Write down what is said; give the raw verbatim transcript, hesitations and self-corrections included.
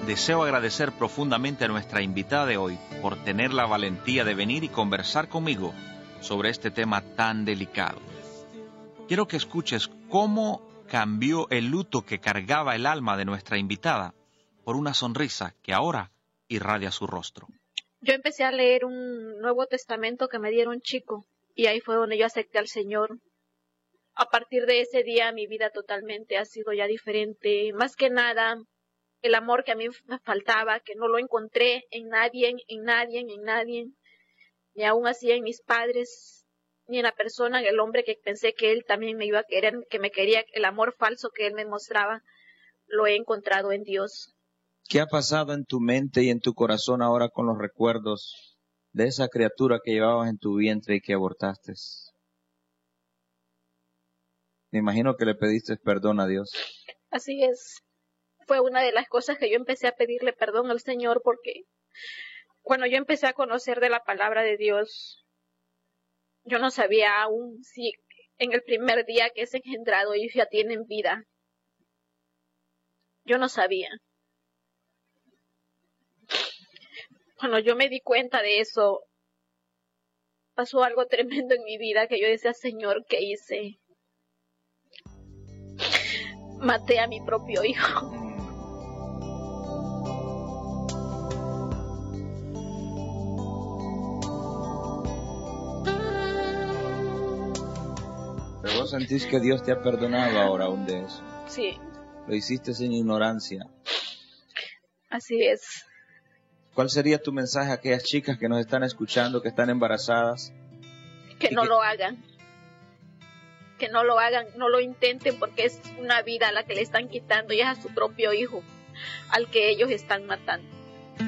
Deseo agradecer profundamente a nuestra invitada de hoy por tener la valentía de venir y conversar conmigo sobre este tema tan delicado. Quiero que escuches cómo cambió el luto que cargaba el alma de nuestra invitada por una sonrisa que ahora irradia su rostro. Yo empecé a leer un Nuevo Testamento que me dieron chico y ahí fue donde yo acepté al Señor. A partir de ese día mi vida totalmente ha sido ya diferente. Más que nada, el amor que a mí me faltaba, que no lo encontré en nadie, en nadie, en nadie, ni aún así en mis padres, ni en la persona, en el hombre que pensé que él también me iba a querer, que me quería, el amor falso que él me mostraba, lo he encontrado en Dios. ¿Qué ha pasado en tu mente y en tu corazón ahora con los recuerdos de esa criatura que llevabas en tu vientre y que abortaste? Me imagino que le pediste perdón a Dios. Así es. Fue una de las cosas que yo empecé a pedirle perdón al Señor, porque cuando yo empecé a conocer de la palabra de Dios, yo no sabía aún si en el primer día que es engendrado ellos ya tienen vida. Yo no sabía. Cuando yo me di cuenta de eso, pasó algo tremendo en mi vida que yo decía, Señor, ¿qué hice? Maté a mi propio hijo. Pero vos sentís que Dios te ha perdonado ahora aún de eso. Sí. Lo hiciste sin ignorancia. Así es. ¿Cuál sería tu mensaje a aquellas chicas que nos están escuchando, que están embarazadas? Que no que... lo hagan. Que no lo hagan, no lo intenten, porque es una vida a la que le están quitando y es a su propio hijo, al que ellos están matando.